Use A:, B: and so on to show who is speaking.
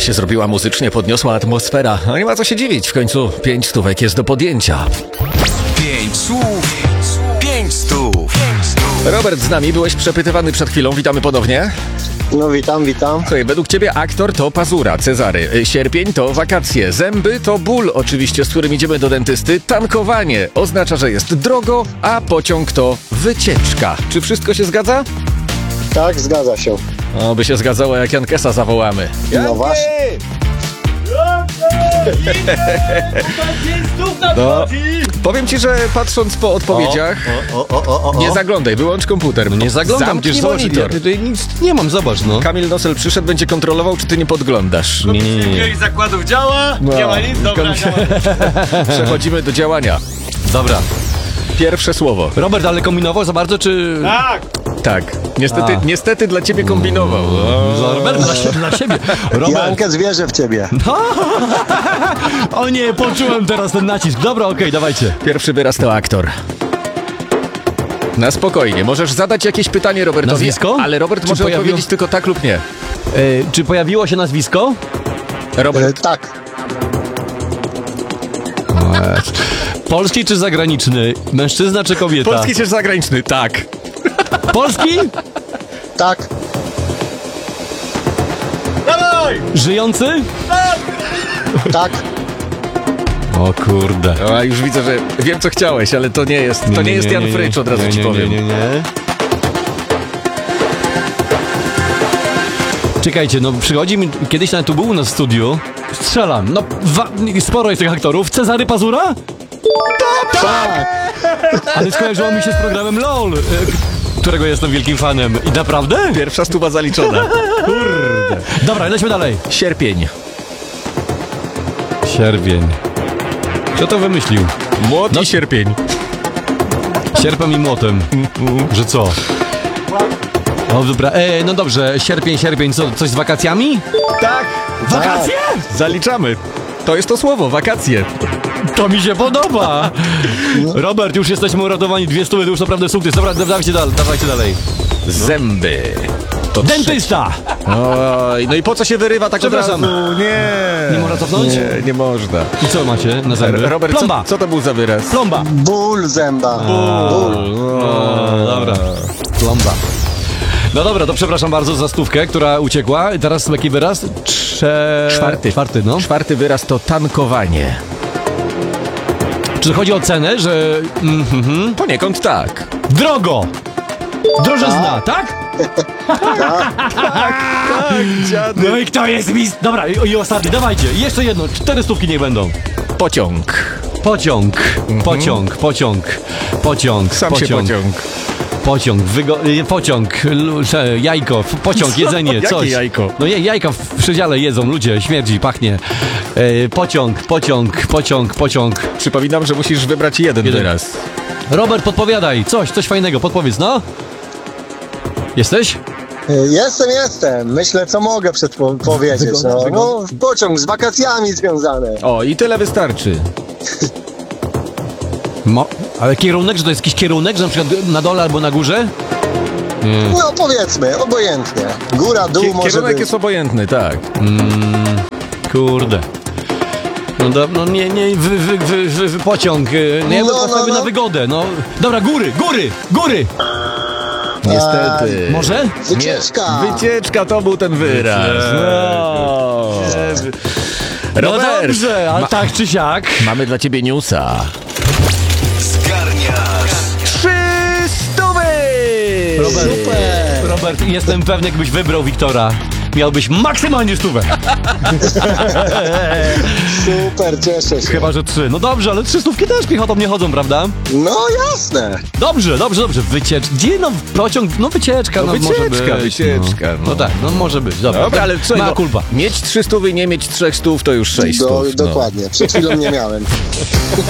A: się zrobiła muzycznie, podniosła atmosfera. No nie ma co się dziwić, w końcu 5 stówek jest do podjęcia.
B: 5 słów, 5 stów.
A: Robert z nami, byłeś przepytywany przed chwilą, witamy ponownie.
C: No witam.
A: Słuchaj, według ciebie aktor to pazura, Cezary, sierpień to wakacje, zęby to ból oczywiście, z którym idziemy do dentysty, tankowanie oznacza, że jest drogo, a pociąg to wycieczka. Czy wszystko się zgadza?
C: Tak, zgadza się.
A: O, by się zgadzało, jak Jankesa zawołamy.
C: No właśnie.
A: No, powiem ci, że patrząc po odpowiedziach, nie zaglądaj, wyłącz komputer.
D: No nie zaglądam,
A: Zamknij
D: przecież zobacz,
A: monitor.
D: ja tutaj nic nie mam, zobacz, no.
A: Kamil Nosel przyszedł, będzie kontrolował, czy ty nie podglądasz.
D: Nie.
E: zakładów działa,
A: No.
E: nie ma nic, dobra,
A: Przechodzimy do działania.
D: Dobra.
A: Pierwsze słowo.
D: Robert, ale kombinował za bardzo, czy...
E: Tak,
A: Tak, niestety dla ciebie kombinował.
D: Za Roberta, dla siebie. Robert,
C: Jankę zwierzę w ciebie.
D: o nie, poczułem teraz ten nacisk. Dobra, okej, dawajcie.
A: Pierwszy wyraz to aktor. Na spokojnie, możesz zadać jakieś pytanie Robertowi,
D: Nazwisko?
A: ale Robert
D: Czy
A: może
D: pojawiło-
A: odpowiedzieć tylko tak lub nie.
D: Czy pojawiło się nazwisko?
A: Robert,
C: Tak.
D: Polski czy zagraniczny? Mężczyzna czy kobieta?
A: polski czy zagraniczny? Tak.
D: Polski?
C: Tak.
E: dawaj!
D: Żyjący?
C: Tak.
D: O kurde.
A: A już widzę, że wiem co chciałeś, ale to nie jest Jan Frycz, od razu ci powiem.
D: Nie. Czekajcie, no przychodzi mi, kiedyś nawet tu był u nas w studiu, strzelam, no sporo jest tych aktorów, Cezary Pazura?
C: Tak.
D: Ale skojarzyło mi się z programem LOL, którego jestem wielkim fanem. I naprawdę?
A: Pierwsza stuwa zaliczona.
D: Kurde. Dobra, lećmy dalej.
A: Sierpień.
D: Sierpień. Kto to wymyślił?
A: Młot i sierpień.
D: Sierpem i młotem. Że co? No dobra, no dobrze, sierpień, co, coś z wakacjami?
A: Tak.
D: Wakacje?
A: Zaliczamy. To jest to słowo, wakacje.
D: To mi się podoba! Robert, już jesteśmy uratowani, 200, to już naprawdę sukces. Dobra, dawajcie dalej.
A: Zęby. To
D: Dentysta!
A: Oj, no i po co się wyrywa tak od razu?
D: Przepraszam.
A: Nie.
D: Nie można cofnąć?
A: Nie można.
D: I co macie na zęby?
A: Robert,
D: Plomba!
A: co to był za wyraz?
D: Plomba!
C: Ból zęba. Ból.
D: Dobra. Plomba. No dobra, to przepraszam bardzo za stówkę, która uciekła. Teraz jaki wyraz? Czwarty, no.
A: Czwarty wyraz to tankowanie.
D: Czy chodzi o cenę, że...
A: Poniekąd tak.
D: Drogo! Drożyzna, tak?
A: Dziady.
D: No i kto jest mistrz? Dobra, i ostatni, dawajcie. Jeszcze jedno, 4 stówki niech będą.
A: Pociąg.
D: Pociąg.
A: Sam się pociąg.
D: Jajko, pociąg, jedzenie,
A: Jakie
D: coś.
A: jajko?
D: No jajka w przedziale jedzą ludzie, śmierdzi, pachnie. Pociąg.
A: Przypominam, że musisz wybrać jeden wyraz.
D: Robert, podpowiadaj, coś fajnego, podpowiedz, no. Jesteś?
C: Jestem. Myślę, co mogę powiedzieć. No, pociąg z wakacjami związane.
A: O, i tyle wystarczy.
D: Ale kierunek, że to jest jakiś kierunek, że na przykład na dole albo na górze?
C: No powiedzmy, obojętnie. Góra, dół może
A: Kierunek
C: być.
A: jest obojętny, tak.
D: Kurde. No nie, pociąg. No ja bym postawił na wygodę, no. Dobra, góry!
A: Niestety.
D: Może?
C: Wycieczka.
A: Wycieczka to był ten wyraz. No.
D: No
A: Robert,
D: dobrze, ale tak czy siak.
A: mamy dla ciebie newsa.
B: Zgarniasz
A: 300!
D: Robert, jestem pewny, jakbyś wybrał Wiktora, miałbyś maksymalnie 100.
C: Super, cieszę się.
D: Chyba, że 3. No dobrze, ale 300 też piechotą nie chodzą, prawda?
C: No jasne.
D: Dobrze. Wycieczka. Gdzie no pociąg? No wycieczka, no może być.
A: Wycieczka.
D: No tak, no może być. Dobra,
A: ale co?
D: ma kulpa.
A: Mieć 300 i nie mieć 300 to już 600.
C: Dokładnie. Przed chwilą nie miałem.